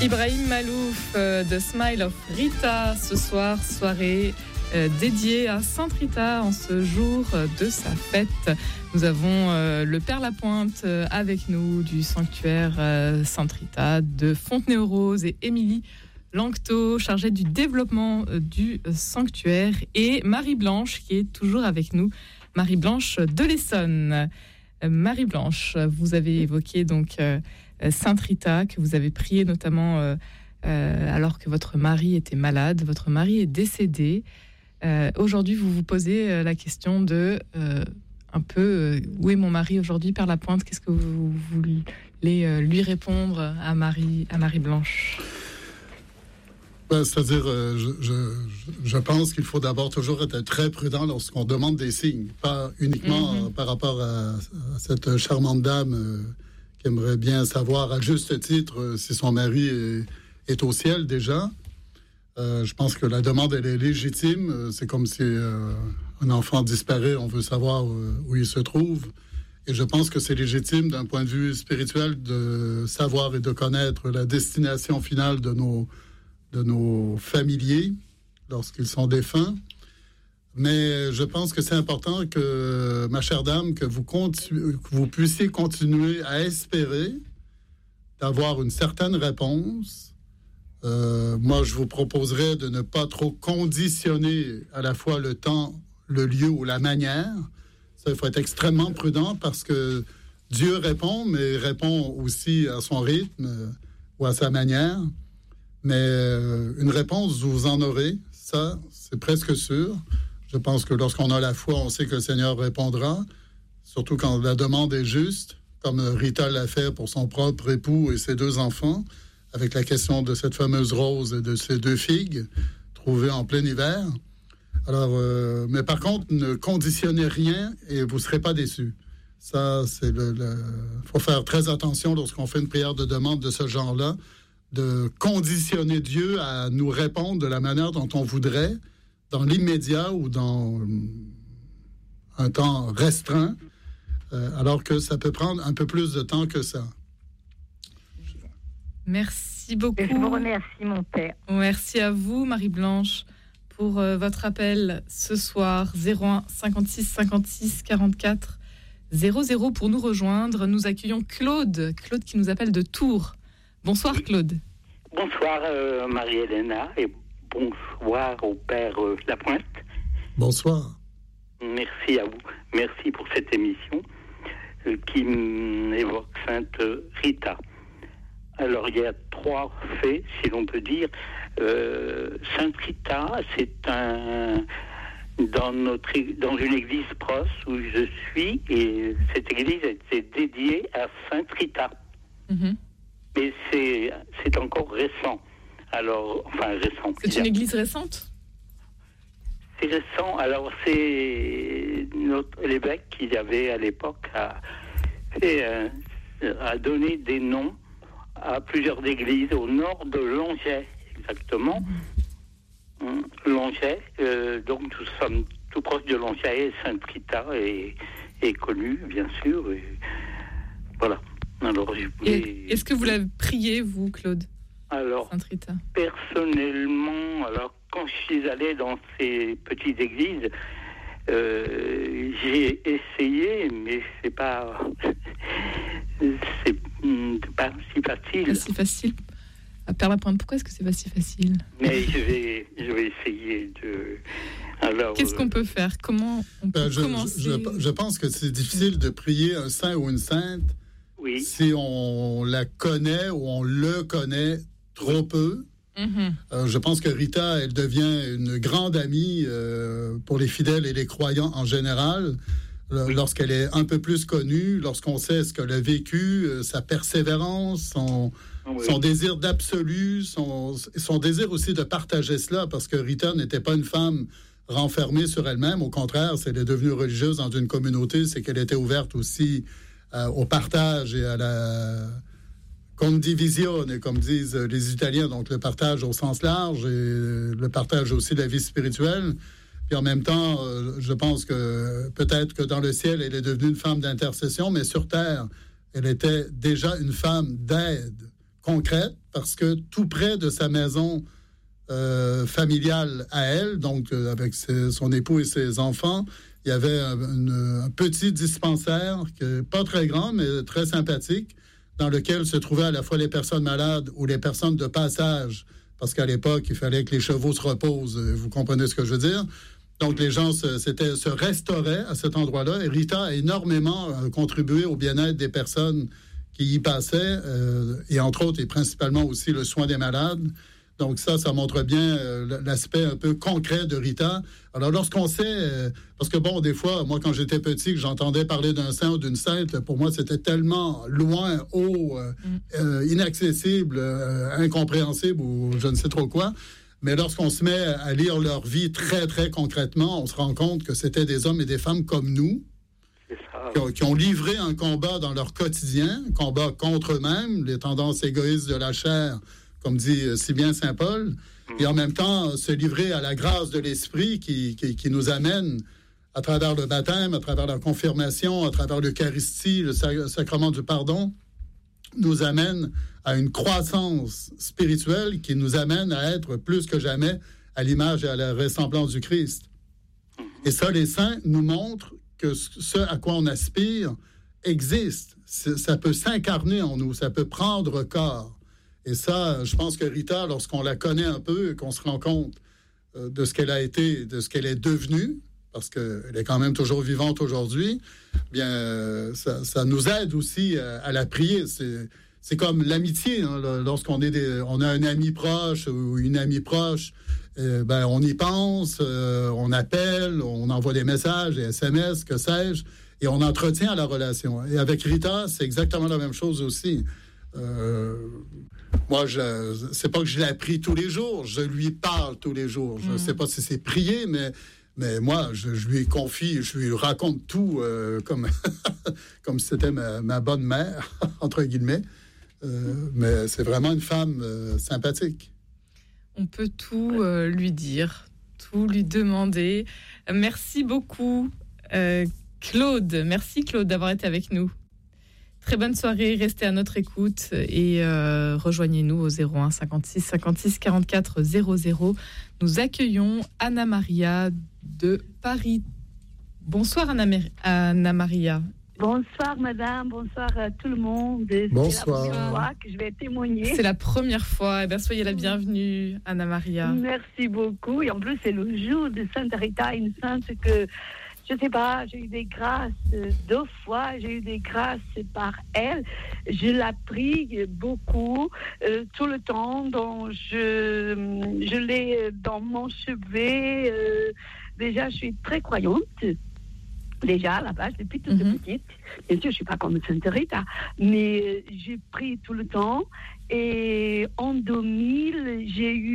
Ibrahim Malouf de Smile of Rita, ce soir, soirée dédiée à Sainte Rita en ce jour de sa fête. Nous avons le Père Lapointe avec nous du sanctuaire Sainte Rita de Fontenay-aux-Roses et Émilie Lanctot, chargée du développement du sanctuaire, et Marie-Blanche qui est toujours avec nous, Marie-Blanche de l'Essonne. Marie-Blanche, vous avez évoqué donc Sainte Rita, que vous avez prié notamment alors que votre mari était malade, votre mari est décédé. Aujourd'hui, vous vous posez la question de où est mon mari aujourd'hui, Père Lapointe? Qu'est-ce que vous voulez lui répondre à Marie-Blanche? C'est-à-dire, je pense qu'il faut d'abord toujours être très prudent lorsqu'on demande des signes, pas uniquement par rapport à cette charmante dame qui aimerait bien savoir à juste titre si son mari est au ciel déjà. Je pense que la demande, elle est légitime. C'est comme si un enfant disparaît, on veut savoir où il se trouve. Et je pense que c'est légitime d'un point de vue spirituel de savoir et de connaître la destination finale de nos familiers lorsqu'ils sont défunts. Mais je pense que c'est important que, ma chère dame, que vous puissiez continuer à espérer d'avoir une certaine réponse. Moi, je vous proposerais de ne pas trop conditionner à la fois le temps, le lieu ou la manière. Ça, il faut être extrêmement prudent parce que Dieu répond, mais répond aussi à son rythme ou à sa manière. Mais une réponse, vous en aurez. Ça, c'est presque sûr. Je pense que lorsqu'on a la foi, on sait que le Seigneur répondra. Surtout quand la demande est juste, comme Rita l'a fait pour son propre époux et ses 2 enfants, avec la question de cette fameuse rose et de ces 2 figues trouvées en plein hiver. Alors, mais par contre, ne conditionnez rien et vous ne serez pas déçus. Ça, c'est faut faire très attention lorsqu'on fait une prière de demande de ce genre-là, de conditionner Dieu à nous répondre de la manière dont on voudrait, dans l'immédiat ou dans un temps restreint, alors que ça peut prendre un peu plus de temps que ça. Merci beaucoup. Je vous remercie, mon père. Merci à vous, Marie-Blanche, pour votre appel ce soir. 01 56 56 44 00 pour nous rejoindre. Nous accueillons Claude qui nous appelle de Tours. Bonsoir, Claude. Bonsoir, Marie-Hélène, et bonsoir au Père Lapointe. Bonsoir. Merci à vous. Merci pour cette émission qui évoque Sainte Rita. Alors, il y a 3 faits, si l'on peut dire. Sainte Rita, c'est dans une église proche où je suis, et cette église était dédiée à Sainte Rita. Mais c'est encore récent. Alors, enfin, récent. C'est une église récente? C'est récent. Alors, c'est l'évêque qu'il y avait à l'époque a donné des noms à plusieurs églises au nord de Langeais, exactement. Langeais, donc nous sommes tout proche de Langeais, et Sainte Rita est connue, bien sûr. Et voilà. Alors, est-ce que vous l'avez prié, vous, Claude? Alors, Sainte Rita. Personnellement, alors quand je suis allé dans ces petites églises, j'ai essayé, mais c'est pas si facile. Pas si facile. À Père Lapointe, pourquoi est-ce que c'est pas si facile? Mais je vais essayer de. Alors, qu'est-ce qu'on peut faire? Comment on peut commencer? Je pense que c'est difficile de prier un saint ou une sainte. Oui. Si on la connaît ou on le connaît trop peu. Je pense que Rita, elle devient une grande amie pour les fidèles et les croyants en général, lorsqu'elle est un peu plus connue, lorsqu'on sait ce qu'elle a vécu, sa persévérance, son désir d'absolu, son désir aussi de partager cela, parce que Rita n'était pas une femme renfermée sur elle-même. Au contraire, si elle est devenue religieuse dans une communauté, c'est qu'elle était ouverte aussi au partage et à la condivisione, comme disent les Italiens, donc le partage au sens large et le partage aussi de la vie spirituelle. Puis en même temps, je pense que peut-être que dans le ciel, elle est devenue une femme d'intercession, mais sur terre, elle était déjà une femme d'aide concrète, parce que tout près de sa maison familiale à elle, donc avec son époux et ses enfants, il y avait un petit dispensaire, pas très grand, mais très sympathique, dans lequel se trouvaient à la fois les personnes malades ou les personnes de passage, parce qu'à l'époque, il fallait que les chevaux se reposent. Vous comprenez ce que je veux dire? Donc, les gens se restauraient à cet endroit-là. Et Rita a énormément contribué au bien-être des personnes qui y passaient, et entre autres, et principalement aussi le soin des malades. Donc ça montre bien l'aspect un peu concret de Rita. Alors, lorsqu'on sait... parce que, bon, des fois, moi, quand j'étais petit, que j'entendais parler d'un saint ou d'une sainte, pour moi, c'était tellement loin, haut, inaccessible, incompréhensible ou je ne sais trop quoi. Mais lorsqu'on se met à lire leur vie très, très concrètement, on se rend compte que c'était des hommes et des femmes comme nous, qui ont livré un combat dans leur quotidien, un combat contre eux-mêmes, les tendances égoïstes de la chair, comme dit si bien saint Paul, et en même temps se livrer à la grâce de l'Esprit qui nous amène à travers le baptême, à travers la confirmation, à travers l'Eucharistie, le sacrement du pardon, nous amène à une croissance spirituelle qui nous amène à être plus que jamais à l'image et à la ressemblance du Christ. Et ça, les saints nous montrent que ce à quoi on aspire existe. Ça peut s'incarner en nous, ça peut prendre corps. Et ça, je pense que Rita, lorsqu'on la connaît un peu, qu'on se rend compte de ce qu'elle a été, de ce qu'elle est devenue, parce qu'elle est quand même toujours vivante aujourd'hui, bien, ça nous aide aussi à la prier. C'est comme l'amitié, hein, lorsqu'on on a un ami proche ou une amie proche, on y pense, on appelle, on envoie des messages, des SMS, que sais-je, et on entretient la relation. Et avec Rita, c'est exactement la même chose aussi. Moi, c'est pas que je l'ai appris tous les jours, je lui parle tous les jours. Je ne sais pas si c'est prier, mais moi, je lui confie, je lui raconte tout comme si c'était ma bonne mère, entre guillemets. Mais c'est vraiment une femme sympathique. On peut tout lui dire, tout lui demander. Merci beaucoup, Claude. Merci, Claude, d'avoir été avec nous. Très bonne soirée, restez à notre écoute et rejoignez-nous au 01 56 56 44 00. Nous accueillons Anna Maria de Paris. Bonsoir Anna Maria. Bonsoir madame, bonsoir à tout le monde. Bonsoir. C'est la première fois que je vais témoigner. C'est la première fois, eh bien, soyez la bienvenue Anna Maria. Merci beaucoup, et en plus c'est le jour de Sainte Rita, une sainte que, je sais pas, j'ai eu des grâces 2 fois, j'ai eu des grâces par elle. Je la prie beaucoup, tout le temps, donc je l'ai dans mon chevet. Déjà, je suis très croyante. Déjà, à la base, depuis toute petite. Bien sûr, je ne suis pas comme Sainte Rita, mais j'ai pris tout le temps. Et en 2000,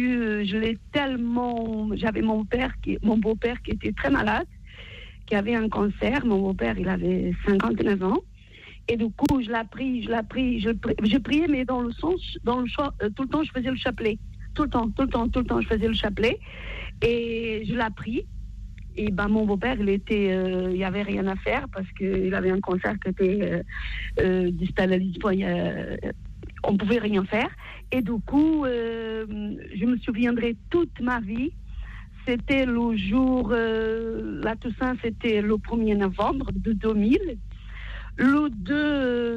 j'avais mon beau-père qui était très malade, qui avait un cancer. Mon beau-père, il avait 59 ans. Et du coup, je priais, mais dans le sens, tout le temps, je faisais le chapelet. Tout le temps, je faisais le chapelet. Et je l'ai pris. Et mon beau-père, il n'y avait rien à faire parce qu'il avait un cancer qui était distal à l'espoir. On ne pouvait rien faire. Et du coup, je me souviendrai toute ma vie. C'était le jour, la Toussaint, c'était le 1er novembre de 2000. Le 2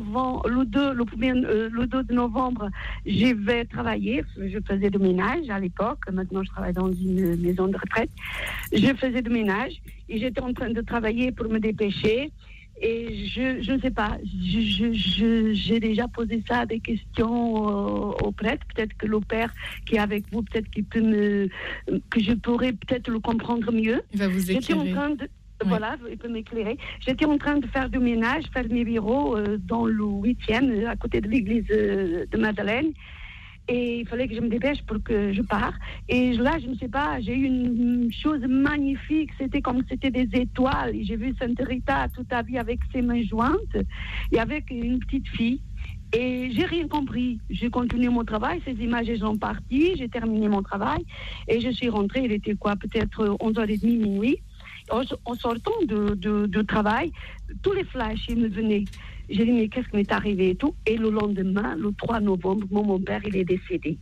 de novembre, je vais travailler. Je faisais du ménage à l'époque. Maintenant, je travaille dans une maison de retraite. Je faisais du ménage et j'étais en train de travailler pour me dépêcher. Et je ne sais pas, j'ai déjà posé ça, des questions au prêtre. Peut-être que le père qui est avec vous, peut-être que je pourrais peut-être le comprendre mieux. Il va vous éclairer. J'étais en train de... Voilà, il peut m'éclairer. J'étais en train de faire du ménage, faire mes bureaux dans le 8e, à côté de l'église de Madeleine. Et il fallait que je me dépêche pour que je parte. Et là, je ne sais pas, j'ai eu une chose magnifique. C'était comme si c'était des étoiles. Et j'ai vu Sainte Rita toute la vie avec ses mains jointes et avec une petite fille. Et j'ai rien compris. J'ai continué mon travail. Ces images, elles sont parties. J'ai terminé mon travail. Et je suis rentrée. Il était quoi? Peut-être 11h30, minuit. En sortant de travail, tous les flashs, ils me venaient. J'ai dit, mais qu'est-ce qui m'est arrivé et tout. Et le lendemain, le 3 novembre, mon père, il est décédé.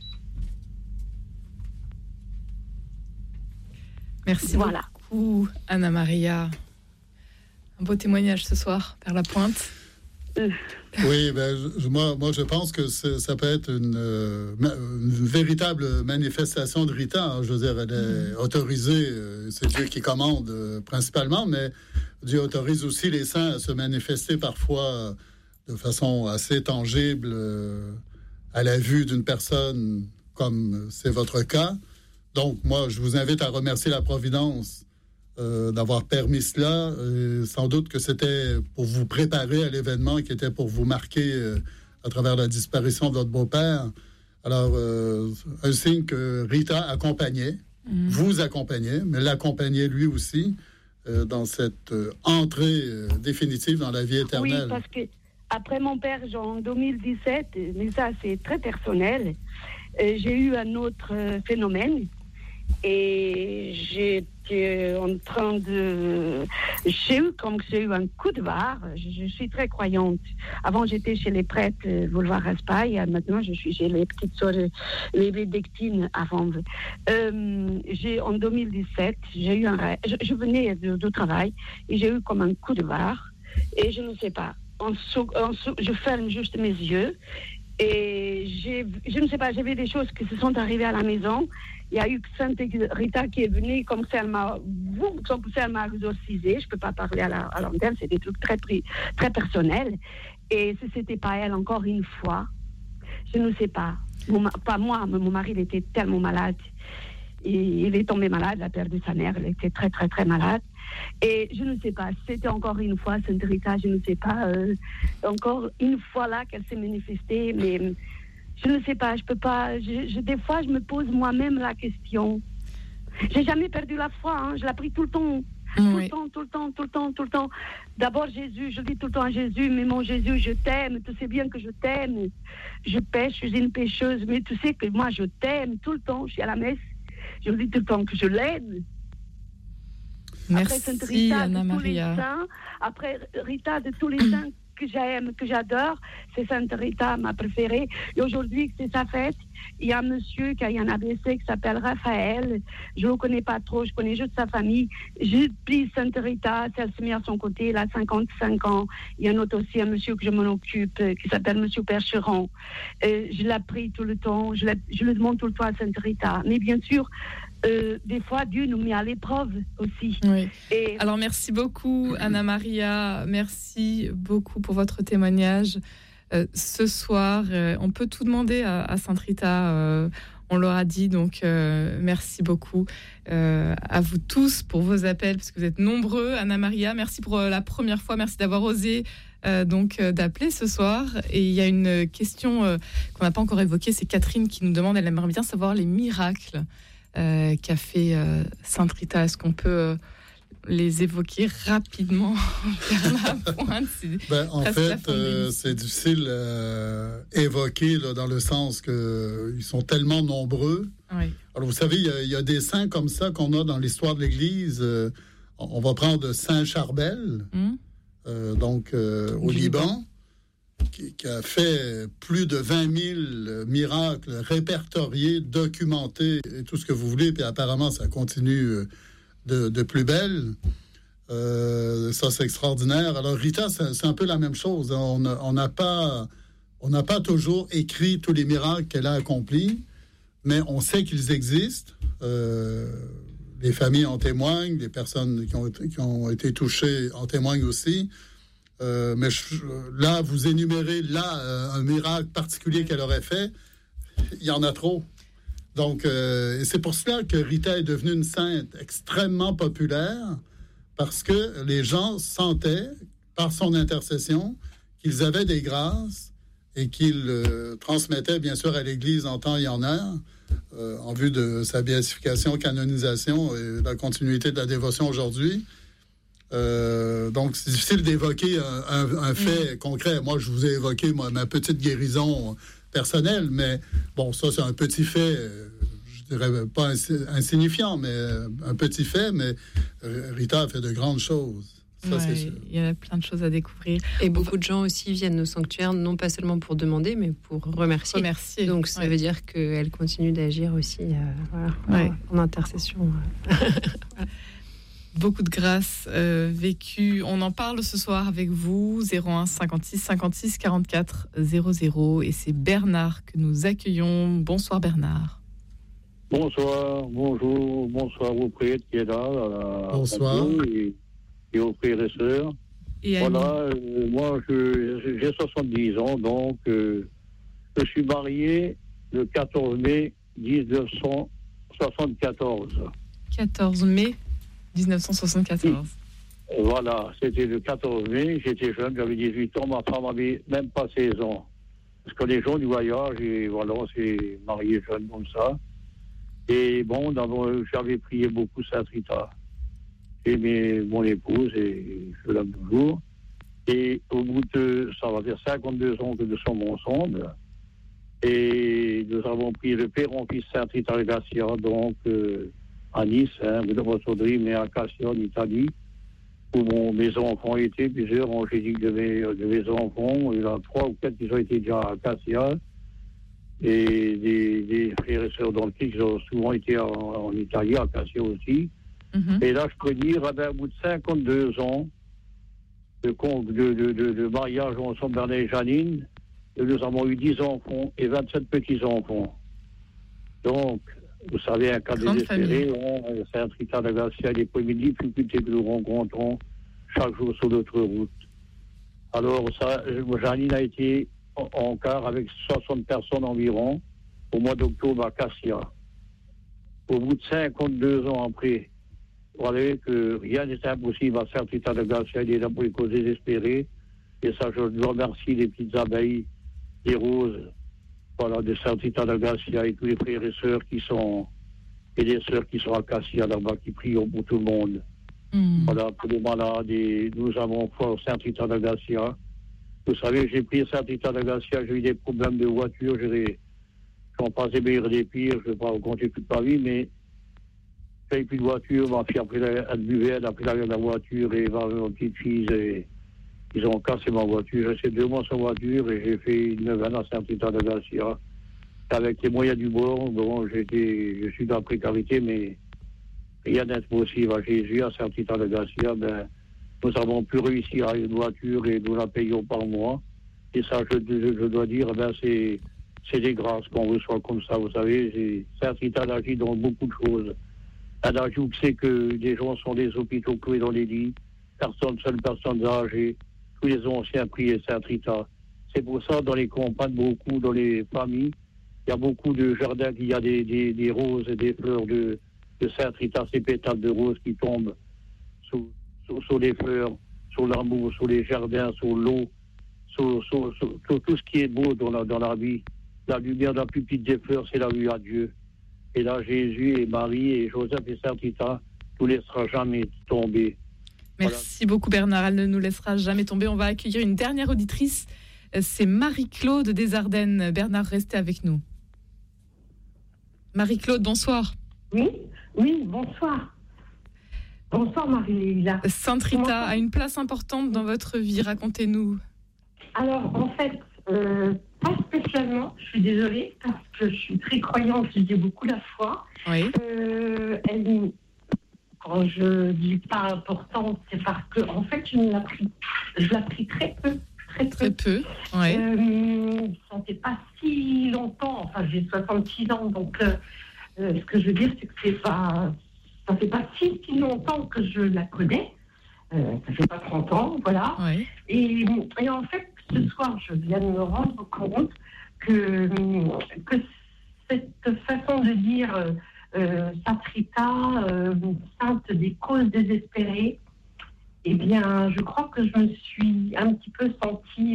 Merci beaucoup, Anna Maria. Un beau témoignage ce soir, Père Lapointe. Oui, moi je pense que ça peut être une véritable manifestation de Rita. Hein. Je veux dire, elle est autorisée, c'est Dieu qui commande principalement, mais Dieu autorise aussi les saints à se manifester parfois de façon assez tangible à la vue d'une personne, comme c'est votre cas. Donc, moi, je vous invite à remercier la Providence d'avoir permis cela. Sans doute que c'était pour vous préparer à l'événement qui était pour vous marquer à travers la disparition de votre beau-père. Alors, un signe que Rita accompagnait, vous accompagnait, mais l'accompagnait lui aussi dans cette entrée définitive dans la vie éternelle. Oui, parce que après mon père, en 2017, mais ça c'est très personnel, j'ai eu un autre phénomène. Et j'étais en train de... J'ai eu un coup de barre. Je suis très croyante. Avant, j'étais chez les prêtres Boulevard Raspail. Maintenant, je suis chez les petites sœurs, les bénédictines avant. En 2017, j'ai eu un rêve. Je venais du travail et j'ai eu comme un coup de barre. Et je ne sais pas. Je ferme juste mes yeux. Et je ne sais pas, j'avais des choses qui se sont arrivées à la maison. Il y a eu Sainte Rita qui est venue, comme ça elle m'a exorcisée. Je ne peux pas parler à l'antenne, c'est des trucs très, très personnels. Et si ce n'était pas elle, encore une fois, je ne sais pas. Pas moi, mais mon mari, il était tellement malade. Il est tombé malade, il a perdu sa mère, il était très, très, très malade. Et je ne sais pas, c'était encore une fois Sainte Rita, je ne sais pas, encore une fois là qu'elle s'est manifestée, mais je ne sais pas, je peux pas, des fois je me pose moi-même la question. J'ai jamais perdu la foi, hein, je l'ai pris tout le temps. Oui. Tout le temps. D'abord Jésus, je dis tout le temps à Jésus, mais mon Jésus, je t'aime, tu sais bien que je t'aime. Je pêche, je suis une pécheuse, mais tu sais que moi je t'aime tout le temps, je suis à la messe. Je dis tout le temps que je l'aime. Merci, après Rita, Anna Maria. Après Rita, de tous les saints que j'aime, que j'adore, c'est Sainte Rita, ma préférée. Et aujourd'hui, c'est sa fête. Il y a un monsieur qui a eu un AVC qui s'appelle Raphaël. Je ne le connais pas trop, je connais juste sa famille. Je prie Sainte Rita, si elle se met à son côté, elle a 55 ans. Il y a un autre aussi, un monsieur que je m'en occupe, qui s'appelle Monsieur Percheron. Je la prie tout le temps, je le demande tout le temps à Sainte Rita. Mais bien sûr, des fois, Dieu nous met à l'épreuve aussi. Oui. Alors, merci beaucoup, Anna Maria. Merci beaucoup pour votre témoignage. Ce soir, on peut tout demander à Sainte Rita. On leur a dit, donc merci beaucoup à vous tous pour vos appels, parce que vous êtes nombreux. Anna Maria, merci pour la première fois. Merci d'avoir osé d'appeler ce soir. Et il y a une question qu'on n'a pas encore évoquée. C'est Catherine qui nous demande, elle aimerait bien savoir les miracles qu'a fait Sainte Rita. Est-ce qu'on peut les évoquer rapidement vers la pointe? En fait, c'est difficile à évoquer là, dans le sens qu'ils sont tellement nombreux. Oui. Alors, vous savez, il y a des saints comme ça qu'on a dans l'histoire de l'Église. On va prendre Saint Charbel, au Liban, qui a fait plus de 20 000 miracles répertoriés, documentés, et tout ce que vous voulez, puis apparemment, ça continue de plus belle. Ça, c'est extraordinaire. Alors, Rita, c'est un peu la même chose. On n'a pas toujours écrit tous les miracles qu'elle a accomplis, mais on sait qu'ils existent. Les familles en témoignent, les personnes qui ont été touchées en témoignent aussi. Mais là, vous énumérez un miracle particulier qu'elle aurait fait. Il y en a trop. Donc, et c'est pour cela que Rita est devenue une sainte extrêmement populaire, parce que les gens sentaient, par son intercession, qu'ils avaient des grâces et qu'ils transmettaient, bien sûr, à l'Église en temps et en heure, en vue de sa béatification, canonisation et la continuité de la dévotion aujourd'hui. Donc, c'est difficile d'évoquer un fait concret. Moi, je vous ai évoqué ma petite guérison personnelle, mais bon, ça, c'est un petit fait, je dirais pas insignifiant, mais un petit fait, mais Rita a fait de grandes choses. Ça, c'est sûr. Il y a plein de choses à découvrir. Et beaucoup de gens aussi viennent au sanctuaire, non pas seulement pour demander, mais pour remercier. Donc ça veut dire qu'elle continue d'agir aussi en intercession. Beaucoup de grâce vécue. On en parle ce soir avec vous, 01 56 56 44 00. Et c'est Bernard que nous accueillons. Bonsoir Bernard. Bonsoir, bonsoir aux prêtres qui est là. Bonsoir. Et aux frères et sœurs. Voilà, moi j'ai 70 ans, donc je suis marié le 14 mai 1974. 14 mai 1974. Voilà, c'était le 14 mai, j'étais jeune, j'avais 18 ans, ma femme avait même pas 16 ans. Parce que les gens du voyage, et voilà, on s'est marié jeune comme ça. Et bon, j'avais prié beaucoup Sainte Rita. J'ai mon épouse et je l'aime toujours. Et au bout de, ça va faire 52 ans que nous sommes ensemble. Et nous avons pris le père en fils Sainte Rita de Garcia, donc à Nice, de Rossodri, mais à Cassia, en Italie, où mes enfants étaient, plusieurs angéliques de mes enfants. Il y en a 3 ou 4 qui ont été déjà à Cassia. Et des frères et sœurs dans le Christ qui ont souvent été en Italie, à Cassia aussi. Mm-hmm. Et là, je peux dire, au bout de 52 ans de mariage ensemble, Bernard et Janine, nous avons eu 10 enfants et 27 petits-enfants. Donc, vous savez, un cas désespéré, Sainte Rita de Garcia, les premières difficultés que nous rencontrons chaque jour sur notre route. Alors, Janine a été en quart avec 60 personnes environ au mois d'octobre à Cassia. Au bout de 52 ans après, vous voyez que rien n'est impossible à Sainte Rita de Garcia, il est là pour les causes désespérées. Et ça, je dois remercier les petites abeilles, les roses, voilà, de Sainte Rita de Garcia et tous les frères et sœurs et les sœurs qui sont à Cassia là-bas, qui prient pour tout le monde. Voilà, pour les malades, et nous avons foi Sainte Rita de Garcia. Vous savez, j'ai prié Sainte Rita de Garcia, j'ai eu des problèmes de voiture, j'en passais meilleur des pires, je ne vais pas raconter toute ma vie, mais j'ai plus de voiture, ma fille elle buvait, elle a pris la voiture, et ma petite fille, ils ont cassé ma voiture. J'ai resté 2 mois sans voiture, et j'ai fait une neuvaine à Sainte Rita de Garcia. Avec les moyens du bord, bon, je suis dans la précarité, mais rien n'est possible. À Jésus, à Sainte Rita de Garcia, nous avons pu réussir à une voiture et nous la payons par mois. Et ça, je dois dire, c'est des grâces qu'on reçoit comme ça. Vous savez, Sainte Rita agit dans beaucoup de choses. Elle ajoute que c'est que des gens sont des hôpitaux cloués dans les lits, seules personnes âgées, tous les anciens priaient Sainte Rita. C'est pour ça, dans les campagnes, beaucoup, dans les familles, il y a beaucoup de jardins, il y a des roses et des fleurs de Sainte Rita, ces pétales de roses qui tombent sur les fleurs, sur l'amour, sur les jardins, sur l'eau, sur tout ce qui est beau dans la vie. La lumière la plus petite des fleurs, c'est la vue à Dieu. Et là, Jésus et Marie et Joseph et Sainte Rita ne nous laissera jamais tomber. Merci beaucoup Bernard, elle ne nous laissera jamais tomber. On va accueillir une dernière auditrice, c'est Marie-Claude des Ardennes. Bernard, restez avec nous. Marie-Claude, bonsoir. Oui, bonsoir. Bonsoir Marie-Lila. Sainte Rita a une place importante dans votre vie, racontez-nous. Alors en fait, pas spécialement, je suis désolée, parce que je suis très croyante, j'ai beaucoup la foi. Oui. Quand je dis pas importante, c'est parce que en fait, je la prie très peu. Très peu, oui. Ça ne fait pas si longtemps, enfin j'ai 66 ans, donc ce que je veux dire, c'est que ça fait pas si longtemps que je la connais, ça fait pas 30 ans, voilà. Oui. Et en fait, ce soir, je viens de me rendre compte que cette façon de dire Sainte Rita, sainte des causes désespérées, eh bien, je crois que je me suis un petit peu sentie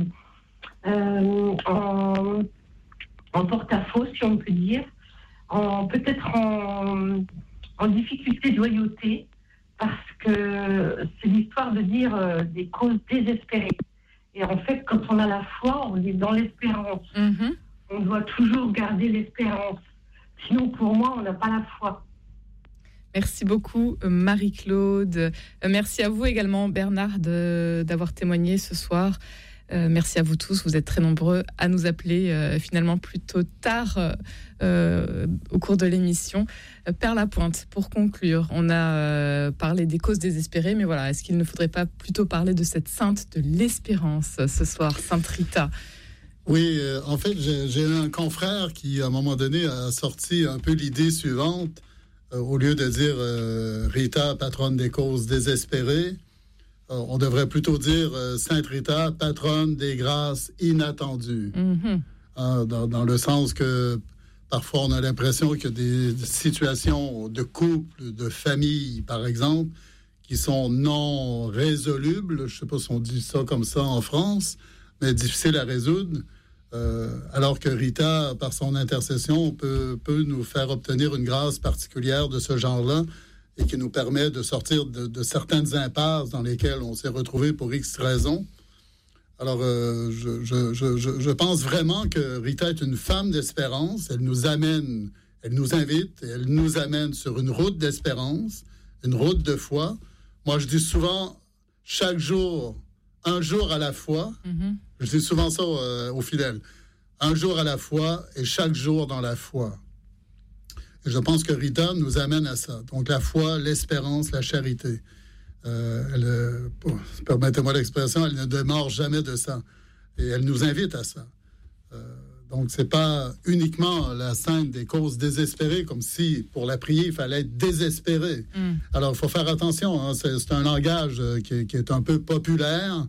en porte-à-faux, si on peut dire, peut-être en difficulté de loyauté, parce que c'est l'histoire de dire des causes désespérées. Et en fait, quand on a la foi, on est dans l'espérance. Mm-hmm. On doit toujours garder l'espérance. Sinon, pour moi, on n'a pas la foi. Merci beaucoup Marie-Claude. Merci à vous également Bernard d'avoir témoigné ce soir. Merci à vous tous, vous êtes très nombreux à nous appeler finalement plutôt tard au cours de l'émission. Perle-à-Pointe, pour conclure, on a parlé des causes désespérées, mais voilà, est-ce qu'il ne faudrait pas plutôt parler de cette sainte de l'espérance ce soir, Sainte Rita? Oui, en fait, j'ai un confrère qui, à un moment donné, a sorti un peu l'idée suivante. Au lieu de dire Rita, patronne des causes désespérées, on devrait plutôt dire Sainte Rita, patronne des grâces inattendues. Dans le sens que parfois on a l'impression qu'il y a des situations de couple, de famille, par exemple, qui sont non résolubles. Je ne sais pas si on dit ça comme ça en France, mais difficiles à résoudre. Alors que Rita, par son intercession, peut nous faire obtenir une grâce particulière de ce genre-là et qui nous permet de sortir de certaines impasses dans lesquelles on s'est retrouvé pour X raisons. Alors, je pense vraiment que Rita est une femme d'espérance. Elle nous invite, elle nous amène sur une route d'espérance, une route de foi. Moi, je dis souvent, chaque jour, un jour à la fois. Je dis souvent ça aux fidèles. Un jour à la fois et chaque jour dans la foi. Et je pense que Rita nous amène à ça. Donc la foi, l'espérance, la charité. Permettez-moi l'expression, elle ne demeure jamais de ça. Et elle nous invite à ça. Donc c'est pas uniquement la sainte des causes désespérées, comme si pour la prier, il fallait être désespéré. Alors il faut faire attention. Hein, c'est un langage qui est un peu populaire.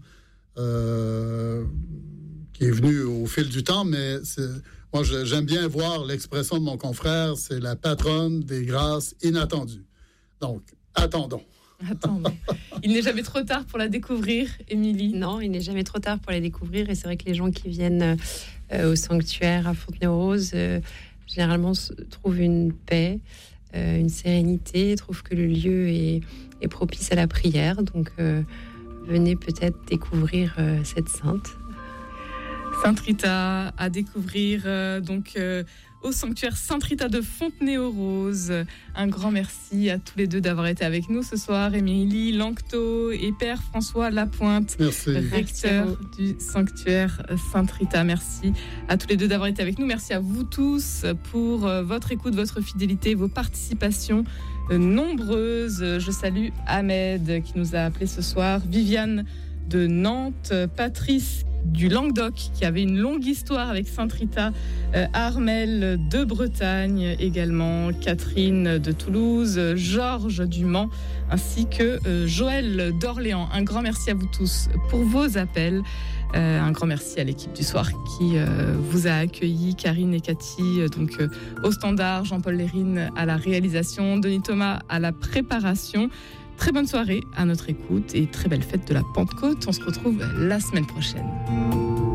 Qui est venu au fil du temps, mais moi, j'aime bien voir l'expression de mon confrère, c'est la patronne des grâces inattendues. Donc, attendons. Il n'est jamais trop tard pour la découvrir, Émilie? Non, il n'est jamais trop tard pour la découvrir, et c'est vrai que les gens qui viennent au sanctuaire à Fontenay-aux-Roses, généralement trouvent une paix, une sérénité, trouvent que le lieu est propice à la prière, donc venez peut-être découvrir cette sainte. Sainte Rita à découvrir au sanctuaire Sainte Rita de Fontenay-aux-Roses. Un grand merci à tous les deux d'avoir été avec nous ce soir, Émilie Lanctot et Père François Lapointe, recteur du sanctuaire Sainte Rita. Merci à tous les deux d'avoir été avec nous. Merci à vous tous pour votre écoute, votre fidélité, vos participations nombreuses. Je salue Ahmed qui nous a appelés ce soir, Viviane de Nantes, Patrice du Languedoc qui avait une longue histoire avec Sainte Rita, Armel de Bretagne également, Catherine de Toulouse, Georges du Mans ainsi que Joël d'Orléans. Un grand merci à vous tous pour vos appels. Un grand merci à l'équipe du soir qui vous a accueillis, Karine et Cathy au standard, Jean-Paul Lérine à la réalisation, Denis Thomas à la préparation. Très bonne soirée à notre écoute et très belle fête de la Pentecôte. On se retrouve la semaine prochaine.